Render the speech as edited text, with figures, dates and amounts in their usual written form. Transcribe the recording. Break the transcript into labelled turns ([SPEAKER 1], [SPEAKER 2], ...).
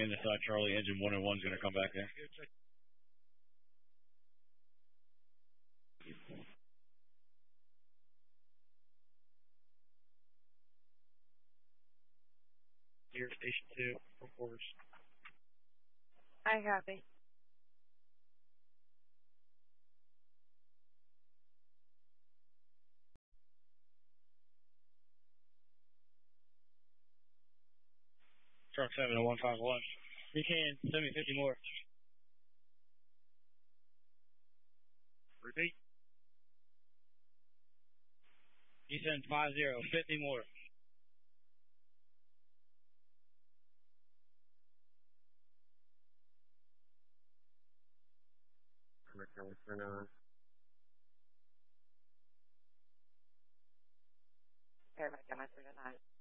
[SPEAKER 1] in the side, Charlie. Engine 1 and 1's going to come back in.
[SPEAKER 2] Here, station 2, of course.
[SPEAKER 3] I copy.
[SPEAKER 2] Truck 7 to 151. You can send me 50 more. Repeat. You send 50 more.
[SPEAKER 3] California. Everybody got my 309.